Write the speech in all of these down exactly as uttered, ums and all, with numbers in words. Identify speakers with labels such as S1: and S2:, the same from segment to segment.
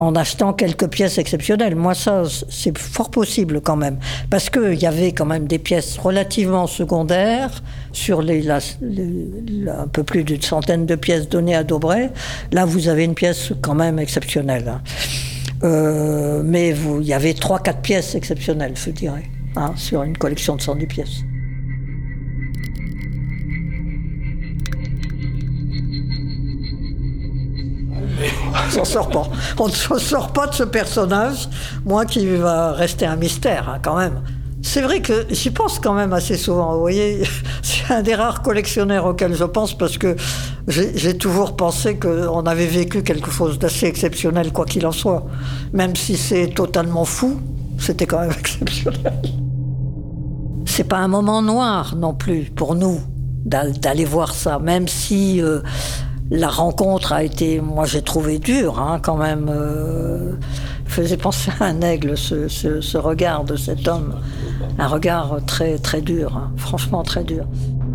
S1: en achetant quelques pièces exceptionnelles. Moi, ça, c'est fort possible quand même. Parce qu'il y avait quand même des pièces relativement secondaires sur les, la, les, un peu plus d'une centaine de pièces données à Daubray. Là, vous avez une pièce quand même exceptionnelle. Euh, mais vous, il y avait trois quatre pièces exceptionnelles, je dirais, hein, sur une collection de cent dix pièces. On ne s'en sort pas. On ne s'en sort pas de ce personnage, moi qui va rester un mystère, hein, quand même. C'est vrai que j'y pense quand même assez souvent. Vous voyez, c'est un des rares collectionneurs auxquels je pense parce que j'ai, j'ai toujours pensé qu'on avait vécu quelque chose d'assez exceptionnel, quoi qu'il en soit. Même si c'est totalement fou, c'était quand même exceptionnel. C'est pas un moment noir non plus pour nous d'aller voir ça, même si euh, la rencontre a été, moi j'ai trouvé dure, hein, quand même. Euh, faisait penser à un aigle, ce, ce, ce regard de cet homme. Un regard très, très dur, hein, franchement très dur.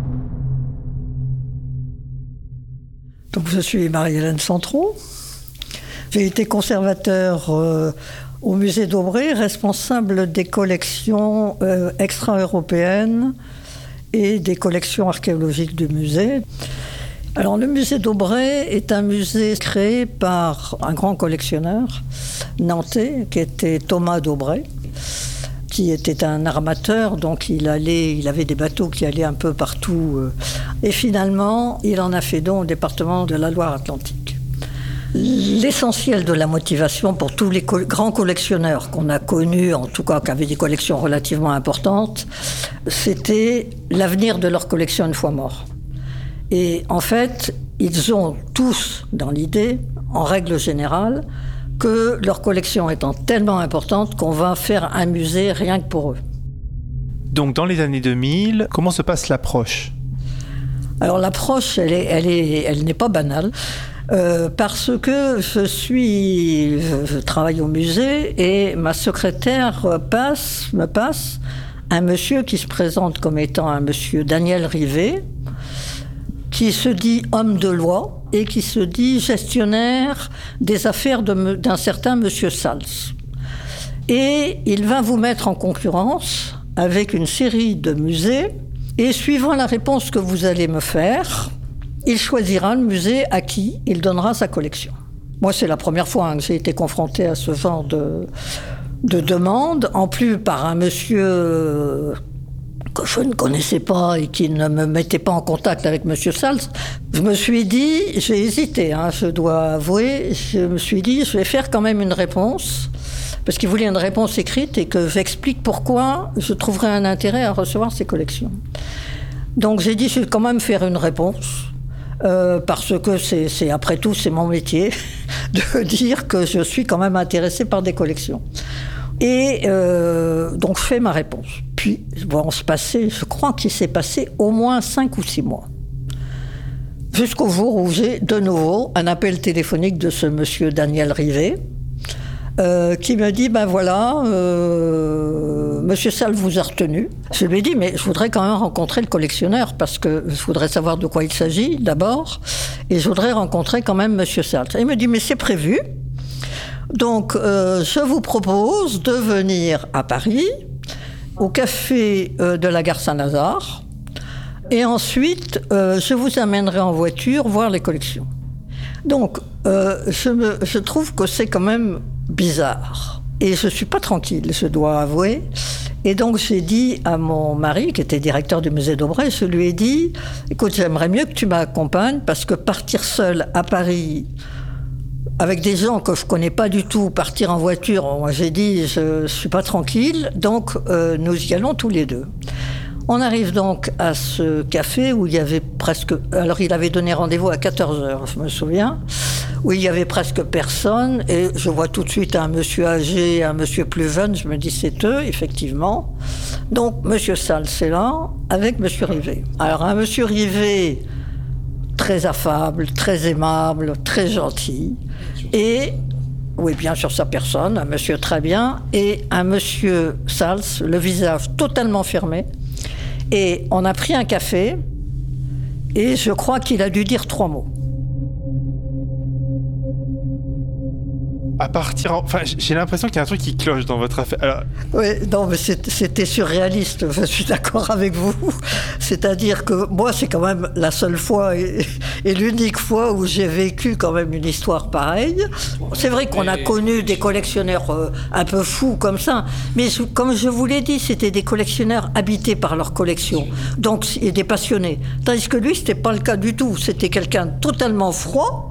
S1: Donc je suis Marie-Hélène Centron. J'ai été conservateur euh, au musée d'Aubray, responsable des collections euh, extra-européennes et des collections archéologiques du musée. Alors, le musée d'Aubray est un musée créé par un grand collectionneur nantais, qui était Thomas d'Aubray, qui était un armateur, donc il, allait, il avait des bateaux qui allaient un peu partout. Et finalement, il en a fait don au département de la Loire-Atlantique. L'essentiel de la motivation pour tous les co- grands collectionneurs qu'on a connus, en tout cas qui avaient des collections relativement importantes, c'était l'avenir de leur collection une fois morts. Et en fait, ils ont tous dans l'idée, en règle générale, que leur collection étant tellement importante qu'on va faire un musée rien que pour eux.
S2: Donc dans les années deux mille, comment se passe l'approche ?
S1: Alors l'approche, elle est, elle est, elle n'est pas banale, euh, parce que je suis, je, je travaille au musée et ma secrétaire passe, me passe un monsieur qui se présente comme étant un monsieur Daniel Rivet, qui se dit homme de loi et qui se dit gestionnaire des affaires de, d'un certain monsieur Sals. Et il va vous mettre en concurrence avec une série de musées et suivant la réponse que vous allez me faire, il choisira le musée à qui il donnera sa collection. Moi, c'est la première fois hein, que j'ai été confrontée à ce genre de, de demande, en plus par un monsieur que je ne connaissais pas et qui ne me mettait pas en contact avec monsieur Sals. Je me suis dit, j'ai hésité, hein, je dois avouer, je me suis dit, je vais faire quand même une réponse, parce qu'il voulait une réponse écrite et que j'explique pourquoi je trouverais un intérêt à recevoir ces collections. Donc j'ai dit, je vais quand même faire une réponse, euh, parce que c'est, c'est, après tout, c'est mon métier, de dire que je suis quand même intéressée par des collections. Et euh, donc je fais ma réponse. Puis, bon, se passer, je crois qu'il s'est passé au moins cinq ou six mois. Jusqu'au jour où j'ai de nouveau un appel téléphonique de ce monsieur Daniel Rivet, euh, qui me dit, ben voilà, euh, monsieur Sall vous a retenu. Je lui ai dit, mais je voudrais quand même rencontrer le collectionneur, parce que je voudrais savoir de quoi il s'agit, d'abord, et je voudrais rencontrer quand même monsieur Sall. Il me dit, mais c'est prévu. Donc, euh, je vous propose de venir à Paris, au café euh, de la gare Saint-Lazare, et ensuite, euh, je vous amènerai en voiture voir les collections. Donc, euh, je, me, je trouve que c'est quand même bizarre. Et je ne suis pas tranquille, je dois avouer. Et donc, j'ai dit à mon mari, qui était directeur du musée d'Aubray, je lui ai dit, écoute, j'aimerais mieux que tu m'accompagnes, parce que partir seul à Paris, avec des gens que je connais pas du tout, partir en voiture, moi j'ai dit, je, je suis pas tranquille, donc euh, nous y allons tous les deux. On arrive donc à ce café où il y avait presque... Alors il avait donné rendez-vous à quatorze heures, je me souviens, où il y avait presque personne, et je vois tout de suite un monsieur âgé, un monsieur plus jeune, je me dis c'est eux, effectivement. Donc monsieur Sall, c'est là, avec monsieur Rivet. Alors un monsieur Rivet très affable, très aimable, très gentil, et, oui, bien sûr sa personne, un monsieur très bien, et un monsieur Sals, le visage totalement fermé. Et on a pris un café, et je crois qu'il a dû dire trois mots.
S2: à partir... En... Enfin, j'ai l'impression qu'il y a un truc qui cloche dans votre affaire. Alors...
S1: Oui, non, mais c'était surréaliste, je suis d'accord avec vous. C'est-à-dire que moi, c'est quand même la seule fois et, et l'unique fois où j'ai vécu quand même une histoire pareille. C'est vrai qu'on a connu des collectionneurs euh, un peu fous comme ça, mais comme je vous l'ai dit, c'était des collectionneurs habités par leur collection, donc et des passionnés. Tandis que lui, c'était pas le cas du tout. C'était quelqu'un totalement froid,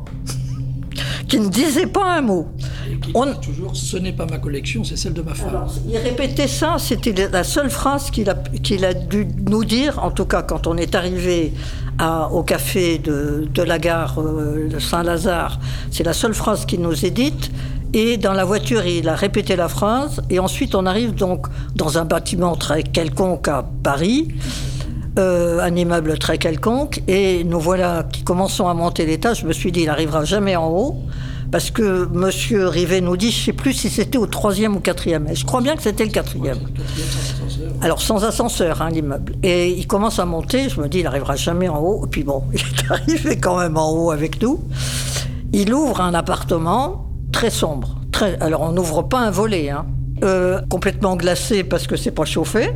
S1: qui ne disait pas un mot.
S3: Et qui
S1: On...
S3: dit toujours, ce n'est pas ma collection, c'est celle de ma femme.
S1: Alors, il répétait ça, c'était la seule phrase qu'il a, qu'il a dû nous dire, en tout cas quand on est arrivé à, au café de, de la gare euh, de Saint-Lazare, c'est la seule phrase qu'il nous ait dite. Et dans la voiture, il a répété la phrase. Et ensuite, on arrive donc dans un bâtiment très quelconque à Paris, Euh, un immeuble très quelconque, et nous voilà qui commençons à monter l'étage. Je me suis dit, il n'arrivera jamais en haut, parce que Monsieur Rivet nous dit, je ne sais plus si c'était au troisième ou quatrième, mais je crois bien que c'était le quatrième. Alors sans ascenseur, hein, l'immeuble. Et il commence à monter, je me dis, il n'arrivera jamais en haut, et puis bon, il est arrivé quand même en haut avec nous. Il ouvre un appartement très sombre. Très... Alors on n'ouvre pas un volet, hein. euh, complètement glacé parce que c'est pas chauffé.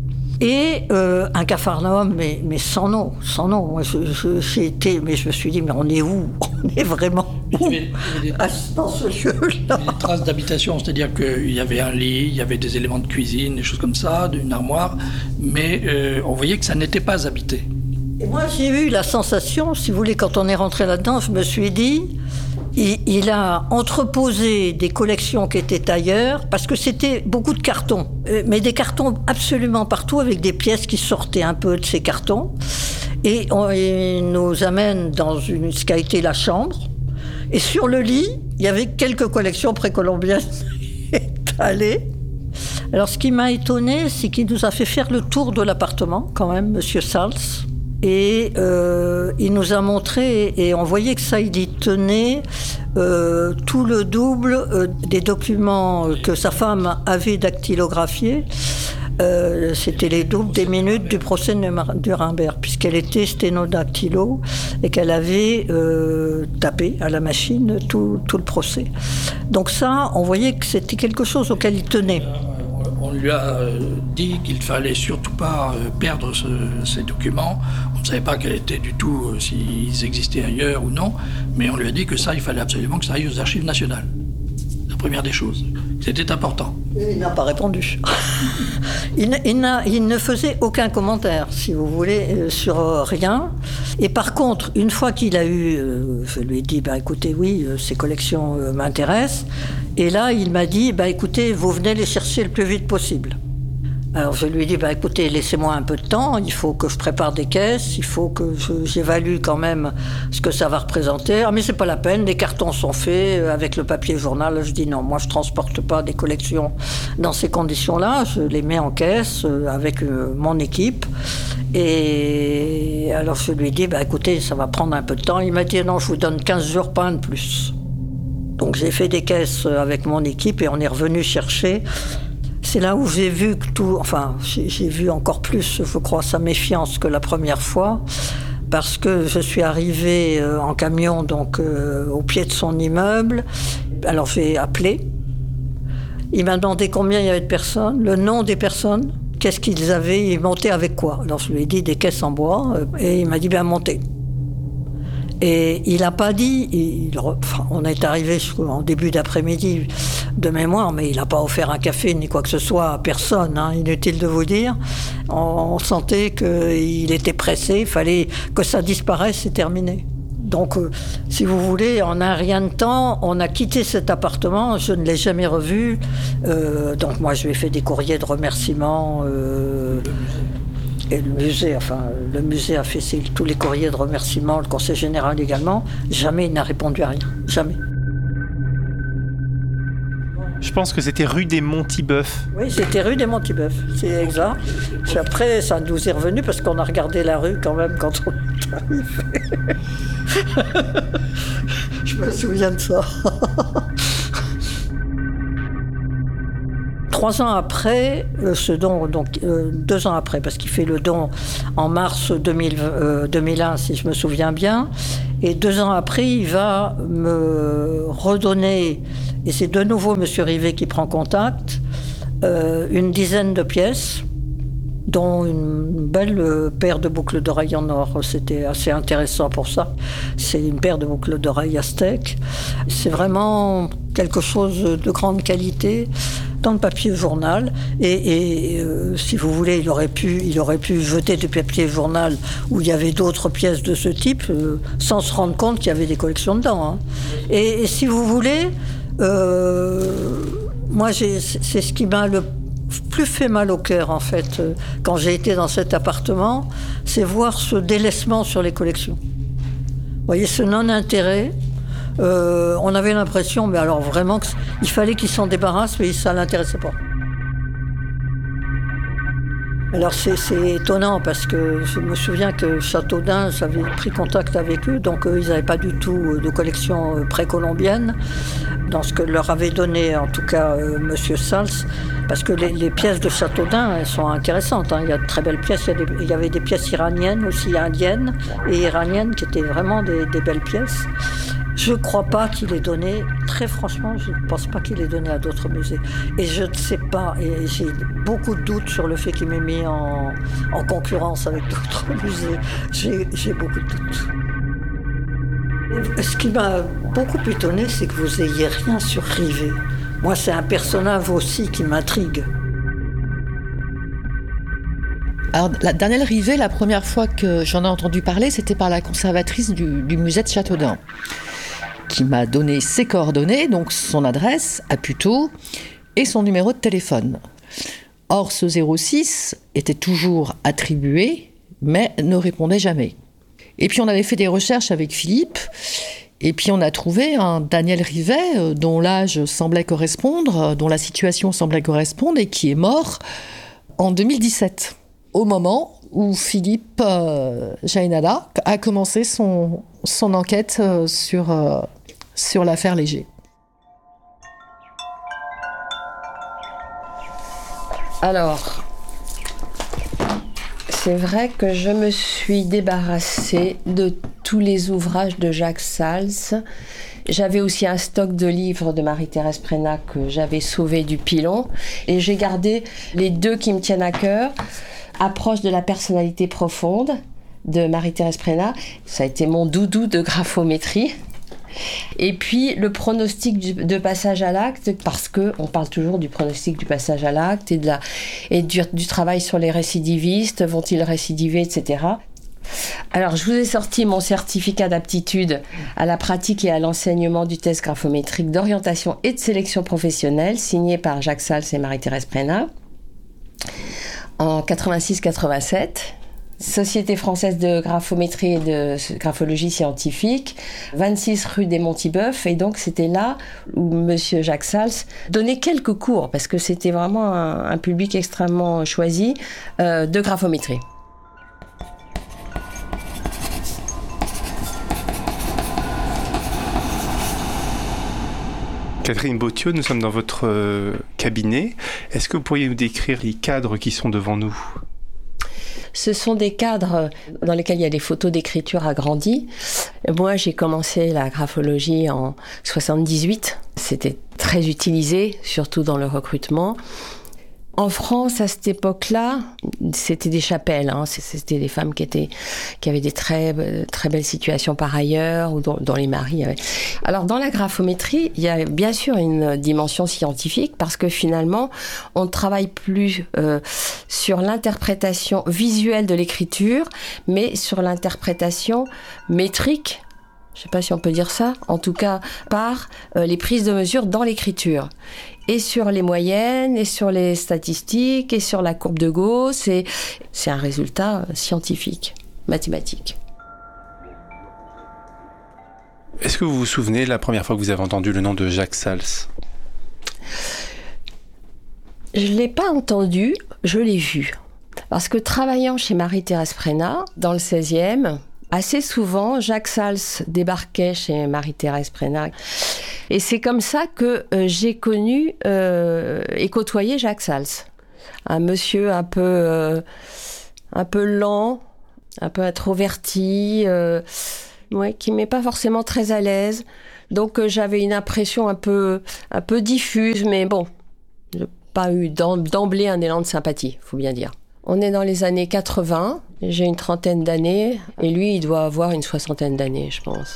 S1: Et euh, un capharnaüm, mais, mais sans nom, sans nom. Moi, je, je, j'ai été, mais je me suis dit, mais on est où? On est vraiment où?
S3: Il y avait, il y avait des,
S1: ah, dans ce lieu-là.
S3: Il y avait des traces d'habitation, c'est-à-dire qu'il y avait un lit, il y avait des éléments de cuisine, des choses comme ça, une armoire, mais euh, on voyait que ça n'était pas habité.
S1: Et moi, j'ai eu la sensation, si vous voulez, quand on est rentré là-dedans, je me suis dit, il, il a entreposé des collections qui étaient ailleurs, parce que c'était beaucoup de cartons, mais des cartons absolument partout, avec des pièces qui sortaient un peu de ces cartons. Et on il nous amène dans une, ce qui a été la chambre. Et sur le lit, il y avait quelques collections précolombiennes étalées. Alors, ce qui m'a étonné, c'est qu'il nous a fait faire le tour de l'appartement, quand même, Monsieur Sals. Et euh, il nous a montré, et on voyait que ça, il y tenait euh, tout le double euh, des documents que sa femme avait dactylographiés. Euh, c'était les doubles des minutes du procès de Nuremberg, puisqu'elle était sténodactylo et qu'elle avait euh, tapé à la machine tout, tout le procès. Donc ça, on voyait que c'était quelque chose auquel il tenait.
S3: On lui a dit qu'il ne fallait surtout pas perdre ce, ces documents. On ne savait pas quel était du tout, euh, s'ils existaient ailleurs ou non, mais on lui a dit que ça, il fallait absolument que ça aille aux archives nationales. La première des choses. C'était important.
S1: Il n'a pas répondu. il, il, n'a, il ne faisait aucun commentaire, si vous voulez, euh, sur euh, rien. Et par contre, une fois qu'il a eu, euh, je lui ai dit, bah, écoutez, oui, euh, ces collections euh, m'intéressent. Et là, il m'a dit, bah, écoutez, vous venez les chercher le plus vite possible. Alors je lui ai dit, bah, écoutez, laissez-moi un peu de temps, il faut que je prépare des caisses, il faut que je, j'évalue quand même ce que ça va représenter. Ah mais c'est pas la peine, les cartons sont faits avec le papier journal. Je dis non, moi je transporte pas des collections dans ces conditions-là, je les mets en caisse avec mon équipe. Et alors je lui ai dit, bah, écoutez, ça va prendre un peu de temps. Il m'a dit non, je vous donne quinze jours, pas un de plus. Donc j'ai fait des caisses avec mon équipe et on est revenu chercher. C'est là où j'ai vu que tout, enfin, j'ai, j'ai vu encore plus, je crois, sa méfiance que la première fois, parce que je suis arrivée euh, en camion, donc euh, au pied de son immeuble. Alors j'ai appelé. Il m'a demandé combien il y avait de personnes, le nom des personnes, qu'est-ce qu'ils avaient, ils montaient avec quoi. Alors je lui ai dit des caisses en bois, euh, et il m'a dit bien monter. Et il n'a pas dit, il, enfin, on est arrivé en début d'après-midi de mémoire, mais il n'a pas offert un café ni quoi que ce soit à personne, hein, inutile de vous dire. On, on sentait qu'il était pressé, il fallait que ça disparaisse et terminer. Donc, euh, si vous voulez, en un rien de temps, on a quitté cet appartement, je ne l'ai jamais revu. Euh, donc moi, je lui ai fait des courriers de remerciements. Euh, Et le musée, enfin, le musée a fait tous les courriers de remerciement, le conseil général également. Jamais il n'a répondu à rien. Jamais.
S2: Je pense que c'était rue des Montiboeufs.
S1: Oui, c'était rue des Montiboeufs, c'est exact. Puis après, ça nous est revenu parce qu'on a regardé la rue quand même quand on est arrivé. Je me souviens de ça. Trois ans après, euh, ce don, donc euh, deux ans après, parce qu'il fait le don en mars deux mille, euh, deux mille un, si je me souviens bien, et deux ans après, il va me redonner Et c'est de nouveau M. Rivet qui prend contact, euh, une dizaine de pièces, dont une belle paire de boucles d'oreilles en or. C'était assez intéressant pour ça. C'est une paire de boucles d'oreilles aztèques. C'est vraiment quelque chose de grande qualité dans le papier journal. Et, et euh, si vous voulez, il aurait pu, il aurait pu jeter du papier journal où il y avait d'autres pièces de ce type, euh, sans se rendre compte qu'il y avait des collections dedans. Hein. Et, et si vous voulez, euh, moi, j'ai, c'est ce qui m'a le plus fait mal au cœur, en fait, quand j'ai été dans cet appartement, c'est voir ce délaissement sur les collections. Vous voyez, ce non-intérêt. Euh, on avait l'impression, mais alors vraiment, qu'il fallait qu'ils s'en débarrassent, mais ça ne l'intéressait pas. Alors c'est, c'est étonnant parce que je me souviens que Châteaudun, j'avais pris contact avec eux, donc eux, ils n'avaient pas du tout de collection précolombienne, dans ce que leur avait donné en tout cas euh, Monsieur Sals, parce que les, les pièces de Châteaudun, elles sont intéressantes, hein. Il y a de très belles pièces, il y, a des, il y avait des pièces iraniennes aussi, indiennes et iraniennes, qui étaient vraiment des, des belles pièces. Je ne crois pas qu'il ait donné, très franchement, je ne pense pas qu'il ait donné à d'autres musées. Et je ne sais pas, et j'ai beaucoup de doutes sur le fait qu'il m'ait mis en, en concurrence avec d'autres musées. J'ai, j'ai beaucoup de doutes. Et ce qui m'a beaucoup étonné, c'est que vous n'ayez rien sur Rivet. Moi, c'est un personnage aussi qui m'intrigue.
S4: Alors, la Danielle Rivet, la première fois que j'en ai entendu parler, c'était par la conservatrice du, du musée de Châteaudun, qui m'a donné ses coordonnées, donc son adresse à Puteaux et son numéro de téléphone. Or, ce zéro six était toujours attribué, mais ne répondait jamais. Et puis on avait fait des recherches avec Philippe, et puis on a trouvé un Daniel Rivet dont l'âge semblait correspondre, dont la situation semblait correspondre, et qui est mort en deux mille dix-sept, au moment où Philippe euh, Jaénada a commencé son, son enquête euh, sur, euh, sur l'affaire Léger.
S5: Alors, c'est vrai que je me suis débarrassée de tous les ouvrages de Jacques Sals. J'avais aussi un stock de livres de Marie-Thérèse Prénat que j'avais sauvé du pilon. Et j'ai gardé les deux qui me tiennent à cœur. Approche de la personnalité profonde de Marie-Thérèse Prénat. Ça a été mon doudou de graphométrie. Et puis le pronostic du, de passage à l'acte, parce qu'on parle toujours du pronostic du passage à l'acte et, de la, et du, du travail sur les récidivistes, vont-ils récidiver, et cetera. Alors, je vous ai sorti mon certificat d'aptitude à la pratique et à l'enseignement du test graphométrique d'orientation et de sélection professionnelle, signé par Jacques Sals et Marie-Thérèse Prénat, en quatre-vingt-six quatre-vingt-sept. Société française de graphométrie et de graphologie scientifique, vingt-six rue des Monts-Tibeuf. Et donc, c'était là où monsieur Jacques Sals donnait quelques cours, parce que c'était vraiment un, un public extrêmement choisi, euh, de graphométrie.
S2: Catherine Bautiot, nous sommes dans votre euh, cabinet. Est-ce que vous pourriez nous décrire les cadres qui sont devant nous ?
S5: Ce sont des cadres dans lesquels il y a des photos d'écriture agrandies. Moi, j'ai commencé la graphologie en soixante-dix-huit. C'était très utilisé, surtout dans le recrutement. En France, à cette époque-là, c'était des chapelles. Hein. C'était des femmes qui étaient, qui avaient des très, très belles situations par ailleurs, ou dont, dont les maris avaient. Alors, dans la graphométrie, il y a bien sûr une dimension scientifique, parce que finalement, on ne travaille plus euh, sur l'interprétation visuelle de l'écriture, mais sur l'interprétation métrique. Je ne sais pas si on peut dire ça, en tout cas par euh, les prises de mesure dans l'écriture. Et sur les moyennes, et sur les statistiques, et sur la courbe de Gauss, et c'est un résultat scientifique, mathématique.
S2: Est-ce que vous vous souvenez la première fois que vous avez entendu le nom de Jacques Sals ?
S5: Je ne l'ai pas entendu, je l'ai vu. Parce que travaillant chez Marie-Thérèse Prénat, dans le seizième, assez souvent, Jacques Sals débarquait chez Marie-Thérèse Prénat. Et c'est comme ça que euh, j'ai connu euh, et côtoyé Jacques Sals. Un monsieur un peu, euh, un peu lent, un peu introverti, euh, ouais, qui ne met pas forcément très à l'aise, Donc euh, j'avais une impression un peu, un peu diffuse, mais bon, j'ai pas eu d'emblée un élan de sympathie, faut bien dire. On est dans les années quatre-vingts, j'ai une trentaine d'années, et lui, il doit avoir une soixantaine d'années, je pense.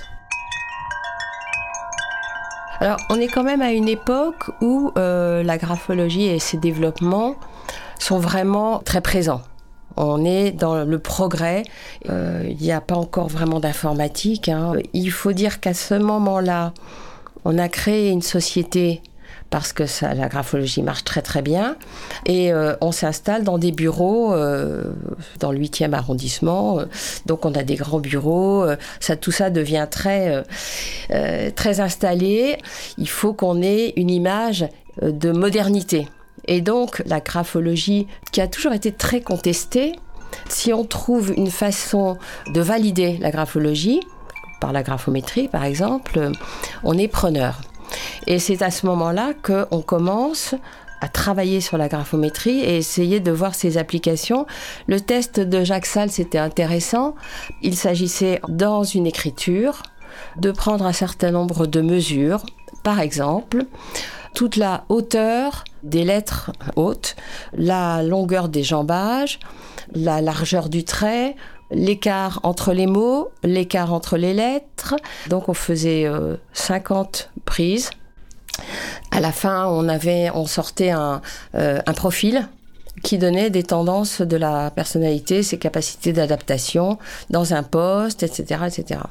S5: Alors, on est quand même à une époque où euh, la graphologie et ses développements sont vraiment très présents. On est dans le progrès, euh, il n'y a pas encore vraiment d'informatique, hein. Il faut dire qu'à ce moment-là, on a créé une société parce que ça, la graphologie marche très très bien. Et euh, on s'installe dans des bureaux euh, dans le huitième arrondissement. Donc on a des grands bureaux. Ça, tout ça devient très, euh, euh, très installé. Il faut qu'on ait une image de modernité. Et donc la graphologie, qui a toujours été très contestée, si on trouve une façon de valider la graphologie, par la graphométrie par exemple, on est preneur. Et c'est à ce moment-là qu'on commence à travailler sur la graphométrie et essayer de voir ses applications. Le test de Jacques Sals était intéressant. Il s'agissait, dans une écriture, de prendre un certain nombre de mesures. Par exemple, toute la hauteur des lettres hautes, la longueur des jambages, la largeur du trait, l'écart entre les mots, l'écart entre les lettres. Donc on faisait euh, cinquante prises. À la fin, on, avait, on sortait un, euh, un profil qui donnait des tendances de la personnalité, ses capacités d'adaptation dans un poste, et cetera, et cetera.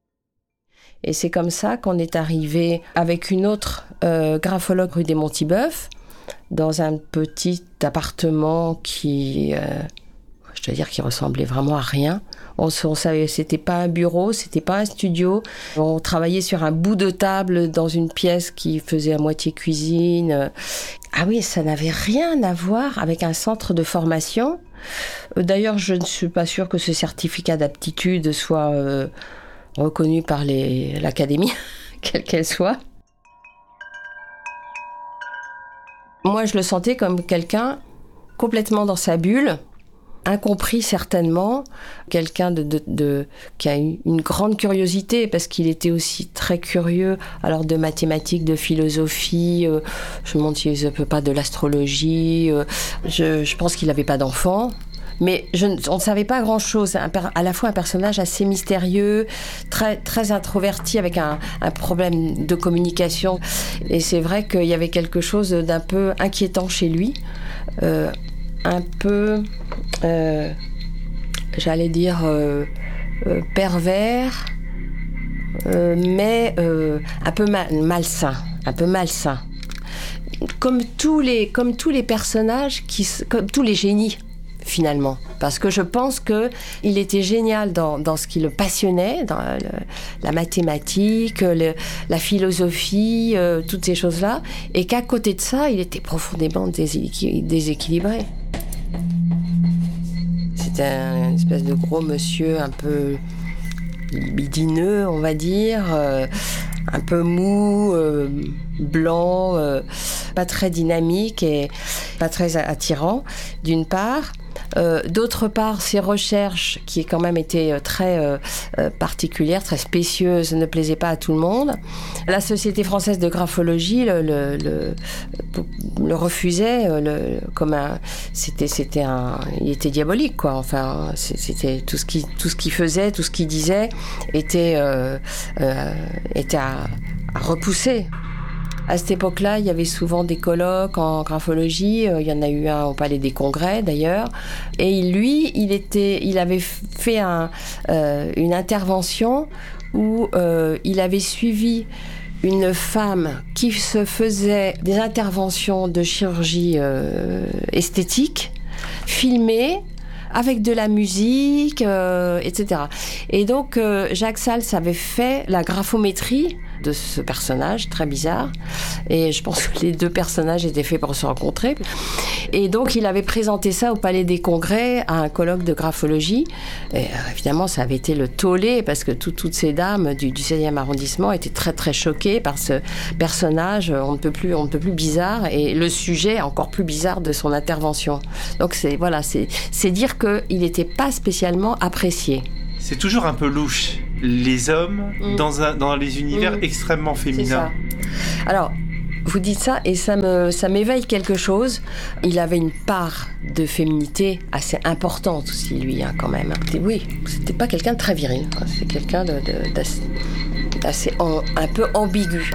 S5: Et c'est comme ça qu'on est arrivé avec une autre euh, graphologue rue des Monts-Tibeuf, dans un petit appartement qui... Euh, je dois dire qu'il ressemblait vraiment à rien. On, on savait, c'était pas un bureau, c'était pas un studio. On travaillait sur un bout de table dans une pièce qui faisait à moitié cuisine. Ah oui, ça n'avait rien à voir avec un centre de formation. D'ailleurs, je ne suis pas sûre que ce certificat d'aptitude soit euh, reconnu par les, l'académie, quelle qu'elle soit. Moi, je le sentais comme quelqu'un complètement dans sa bulle, incompris certainement, quelqu'un de, de, de, qui a eu une grande curiosité parce qu'il était aussi très curieux alors de mathématiques, de philosophie, euh, je me demande si il ne peut pas de l'astrologie, euh, je, je pense qu'il n'avait pas d'enfant. Mais je, on ne savait pas grand-chose. Un, à la fois un personnage assez mystérieux, très, très introverti, avec un, un problème de communication. Et c'est vrai qu'il y avait quelque chose d'un peu inquiétant chez lui. Euh, un peu, euh, j'allais dire, euh, euh, pervers, euh, mais euh, un peu mal, malsain, un peu malsain. Comme tous les, comme tous les personnages, qui, comme tous les génies, finalement. Parce que je pense qu'il était génial dans, dans ce qui le passionnait, dans le, la mathématique, le, la philosophie, euh, toutes ces choses-là, et qu'à côté de ça, il était profondément déséquil- déséquilibré. C'était un espèce de gros monsieur un peu libidineux, on va dire, euh, un peu mou, euh, blanc, euh, pas très dynamique et pas très attirant, d'une part. Euh, d'autre part, ses recherches, qui quand même étaient très euh, euh, particulières, très spécieuses, ne plaisaient pas à tout le monde. La Société française de graphologie le, le, le, le refusait, le, comme un, c'était, c'était un, il était diabolique, quoi. Enfin, c'était tout ce qui, tout ce qu'il faisait, tout ce qu'il disait, était, euh, euh, était à, à repousser. À cette époque-là, il y avait souvent des colloques en graphologie. Il y en a eu un au Palais des Congrès, d'ailleurs. Et lui, il, était, il avait fait un, euh, une intervention où euh, il avait suivi une femme qui se faisait des interventions de chirurgie euh, esthétique, filmées, avec de la musique, euh, et cetera. Et donc, euh, Jacques Sals avait fait la graphométrie de ce personnage très bizarre, et je pense que les deux personnages étaient faits pour se rencontrer, et donc il avait présenté ça au Palais des Congrès à un colloque de graphologie, et euh, évidemment ça avait été le tollé parce que tout, toutes ces dames du, du seizième arrondissement étaient très très choquées par ce personnage on ne peut plus, on ne peut plus bizarre, et le sujet encore plus bizarre de son intervention. Donc c'est, voilà, c'est, c'est dire qu'il n'était pas spécialement apprécié.
S2: C'est toujours un peu louche. les hommes
S5: mmh.
S2: dans, un, dans les univers mmh. extrêmement féminins.
S5: C'est ça. Alors, vous dites ça et ça, me, ça m'éveille quelque chose. Il avait une part de féminité assez importante aussi, lui, hein, quand même. Oui, c'était pas quelqu'un de très viril. Quoi. C'est quelqu'un de, de, d'assez, d'assez en, un peu ambigu.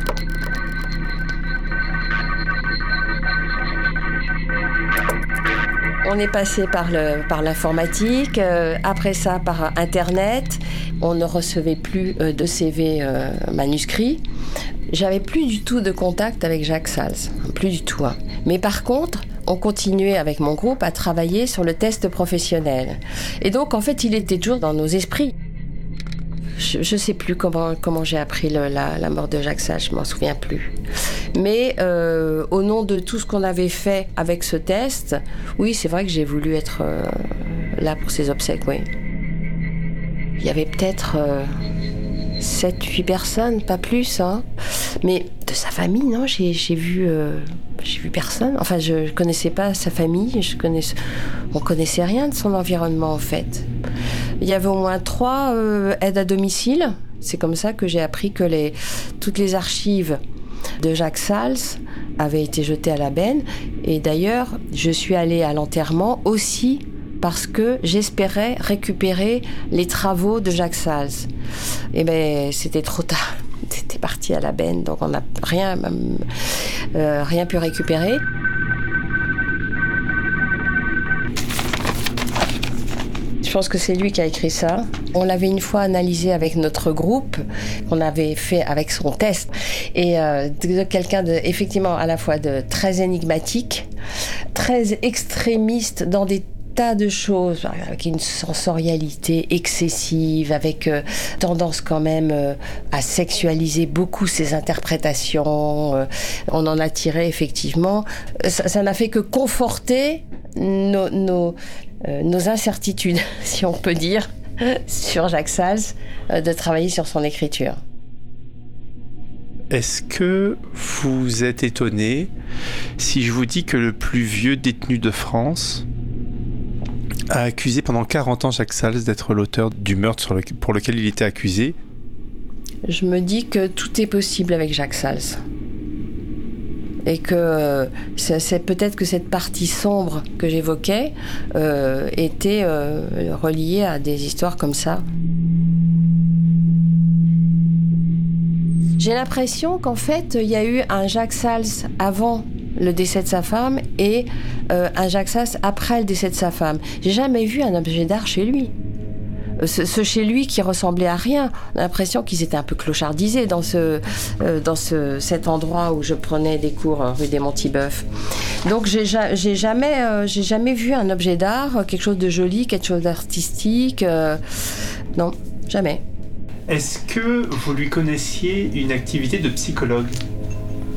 S5: On est passé par, le, par l'informatique, euh, après ça par Internet. On ne recevait plus euh, de C V euh, manuscrits. J'avais plus du tout de contact avec Jacques Sals, plus du tout. Hein. Mais par contre, on continuait avec mon groupe à travailler sur le test professionnel. Et donc, en fait, il était toujours dans nos esprits. Je ne sais plus comment, comment j'ai appris le, la, la mort de Jacques Sals, je ne m'en souviens plus. Mais euh, au nom de tout ce qu'on avait fait avec ce test, oui, c'est vrai que j'ai voulu être euh, là pour ses obsèques, oui. Il y avait peut-être euh, sept huit personnes, pas plus, hein. Mais de sa famille, non, j'ai, j'ai vu... Euh, j'ai vu personne. Enfin, je ne connaissais pas sa famille, je connaissais, on ne connaissait rien de son environnement, en fait. Il y avait au moins trois euh, aides à domicile. C'est comme ça que j'ai appris que les, toutes les archives de Jacques Sals avaient été jetées à la benne. Et d'ailleurs, je suis allée à l'enterrement aussi parce que j'espérais récupérer les travaux de Jacques Sals. Et bien, c'était trop tard. C'était parti à la benne, donc on n'a rien, euh, rien pu récupérer. Je pense que c'est lui qui a écrit ça. On l'avait une fois analysé avec notre groupe, qu'on avait fait avec son test, et euh, de quelqu'un de, effectivement, à la fois de très énigmatique, très extrémiste dans des tas de choses, avec une sensorialité excessive, avec euh, tendance quand même euh, à sexualiser beaucoup ses interprétations. Euh, on en a tiré effectivement. Ça, ça n'a fait que conforter nos, nos, euh, nos incertitudes, si on peut dire, sur Jacques Sals, euh, de travailler sur son écriture.
S2: Est-ce que vous êtes étonné si je vous dis que le plus vieux détenu de France a accusé pendant quarante ans Jacques Sals d'être l'auteur du meurtre sur le, pour lequel il était accusé?
S5: Je me dis que tout est possible avec Jacques Sals. Et que euh, c'est, c'est peut-être que cette partie sombre que j'évoquais euh, était euh, reliée à des histoires comme ça. J'ai l'impression qu'en fait, il y a eu un Jacques Sals avant le décès de sa femme et euh, un Jacques Sals après le décès de sa femme. J'ai jamais vu un objet d'art chez lui. Ce, ce chez lui qui ressemblait à rien. On a l'impression qu'ils étaient un peu clochardisés dans, ce, euh, dans ce, cet endroit où je prenais des cours euh, rue des Montiboeuf. Donc j'ai, j'ai, jamais, euh, j'ai jamais vu un objet d'art, quelque chose de joli, quelque chose d'artistique. Euh, non, jamais.
S2: Est-ce que vous lui connaissiez une activité de psychologue ?